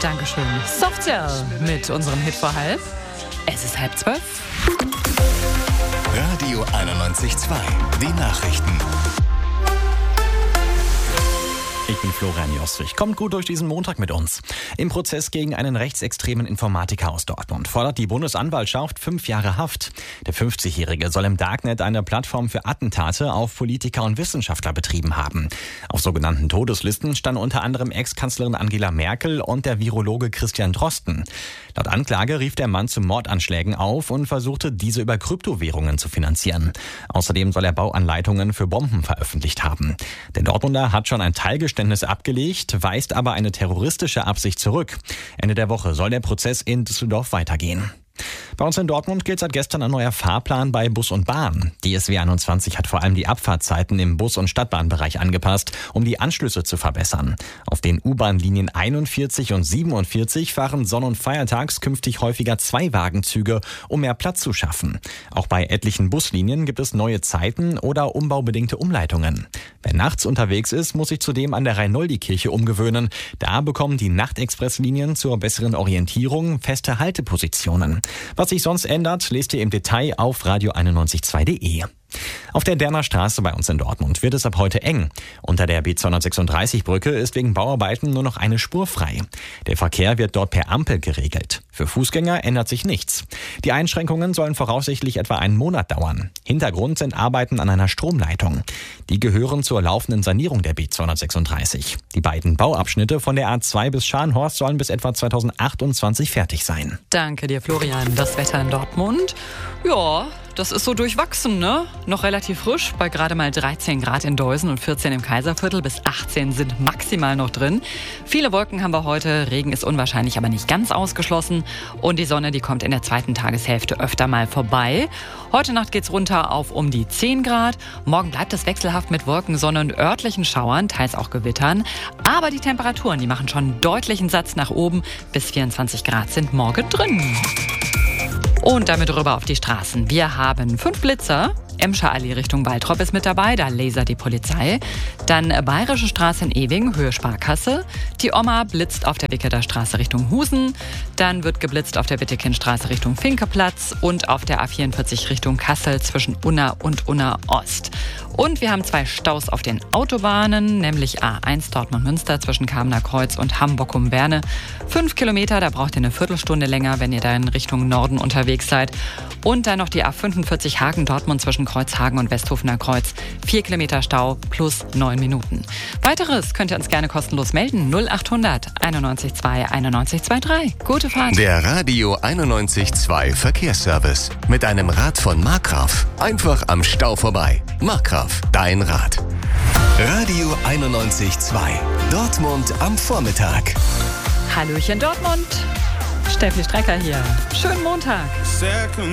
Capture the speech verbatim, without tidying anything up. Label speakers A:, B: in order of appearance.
A: Dankeschön. Softcell mit unserem Hit vor halb. Es ist halb zwölf.
B: Radio einundneunzig Komma zwei, die Nachrichten.
C: Ich bin Florian Jostrich. Kommt gut durch diesen Montag mit uns. Im Prozess gegen einen rechtsextremen Informatiker aus Dortmund fordert die Bundesanwaltschaft fünf Jahre Haft. Der fünfzigjährige soll im Darknet eine Plattform für Attentate auf Politiker und Wissenschaftler betrieben haben. Auf sogenannten Todeslisten standen unter anderem Ex-Kanzlerin Angela Merkel und der Virologe Christian Drosten. Laut Anklage rief der Mann zu Mordanschlägen auf und versuchte, diese über Kryptowährungen zu finanzieren. Außerdem soll er Bauanleitungen für Bomben veröffentlicht haben. Der Dortmunder hat schon ein Teilgeständnis abgelegt, weist aber eine terroristische Absicht zurück. Ende der Woche soll der Prozess in Düsseldorf weitergehen. Bei uns in Dortmund gilt seit gestern ein neuer Fahrplan bei Bus und Bahn. Die S W einundzwanzig hat vor allem die Abfahrtzeiten im Bus- und Stadtbahnbereich angepasst, um die Anschlüsse zu verbessern. Auf den U-Bahn-Linien einundvierzig und siebenundvierzig fahren sonn- und feiertags künftig häufiger Zwei-Wagenzüge, um mehr Platz zu schaffen. Auch bei etlichen Buslinien gibt es neue Zeiten oder umbaubedingte Umleitungen. Wer nachts unterwegs ist, muss sich zudem an der Rhein-Noldi-Kirche umgewöhnen. Da bekommen die Nachtexpresslinien zur besseren Orientierung feste Haltepositionen. Was sich sonst ändert, lest ihr im Detail auf radio einundneunzig Komma zwei Punkt de. Auf der Derner Straße bei uns in Dortmund wird es ab heute eng. Unter der B zweihundertsechsunddreißig Brücke ist wegen Bauarbeiten nur noch eine Spur frei. Der Verkehr wird dort per Ampel geregelt. Für Fußgänger ändert sich nichts. Die Einschränkungen sollen voraussichtlich etwa einen Monat dauern. Hintergrund sind Arbeiten an einer Stromleitung. Die gehören zur laufenden Sanierung der B zweihundertsechsunddreißig. Die beiden Bauabschnitte von der A zwei bis Scharnhorst sollen bis etwa zweitausendachtundzwanzig fertig sein.
A: Danke dir, Florian. Das Wetter in Dortmund? Ja, das ist so durchwachsen, ne? Noch relativ frisch, bei gerade mal dreizehn Grad in Deusen und vierzehn im Kaiserviertel. Bis achtzehn sind maximal noch drin. Viele Wolken haben wir heute. Regen ist unwahrscheinlich, aber nicht ganz ausgeschlossen. Und die Sonne, die kommt in der zweiten Tageshälfte öfter mal vorbei. Heute Nacht geht's runter auf um die zehn Grad. Morgen bleibt es wechselhaft mit Wolken, Sonne und örtlichen Schauern, teils auch Gewittern. Aber die Temperaturen, die machen schon einen deutlichen Satz nach oben. Bis vierundzwanzig Grad sind morgen drin. Und damit rüber auf die Straßen. Wir haben fünf Blitzer. Emscher Allee Richtung Waltrop ist mit dabei, da lasert die Polizei. Dann Bayerische Straße in Ewing, Höhe Sparkasse. Die Oma blitzt auf der Wicketer Straße Richtung Husen. Dann wird geblitzt auf der Wittekindstraße Richtung Finkeplatz und auf der A vierundvierzig Richtung Kassel zwischen Unna und Unna Ost. Und wir haben zwei Staus auf den Autobahnen, nämlich A eins Dortmund-Münster zwischen Kamener Kreuz und Hamburg-um-Berne. Fünf Kilometer, da braucht ihr eine Viertelstunde länger, wenn ihr da in Richtung Norden unterwegs seid. Und dann noch die A fünfundvierzig Hagen-Dortmund zwischen Kreuzhagen und Westhofener Kreuz. Vier Kilometer Stau plus neun Minuten. Weiteres könnt ihr uns gerne kostenlos melden. null achthundert einundneunzig zwei einundneunzig drei. Gute Fahrt.
B: Der Radio einundneunzig Komma zwei Verkehrsservice. Mit einem Rad von Markgraf. Einfach am Stau vorbei. Markgraf, dein Rad. Radio einundneunzig Komma zwei. Dortmund am Vormittag.
A: Hallöchen Dortmund. Steffi Strecker hier. Schönen Montag.